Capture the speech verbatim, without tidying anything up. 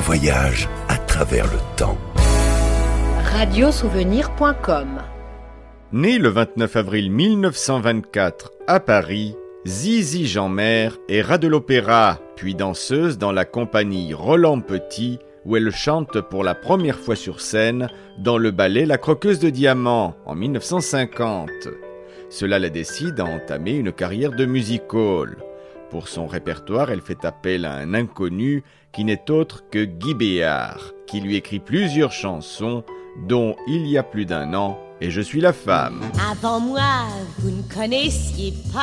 voyage à travers le temps. radiosouvenir point com. Né le vingt-neuf avril mille neuf cent vingt-quatre à Paris, Zizi Jeanmaire est rat de l'opéra, puis danseuse dans la compagnie Roland Petit, où elle chante pour la première fois sur scène dans le ballet La Croqueuse de Diamants en mille neuf cent cinquante. Cela la décide à entamer une carrière de music-hall. Pour son répertoire, elle fait appel à un inconnu qui n'est autre que Guy Béard, qui lui écrit plusieurs chansons, dont Il y a plus d'un an et Je suis la femme. Avant moi, vous ne connaissiez pas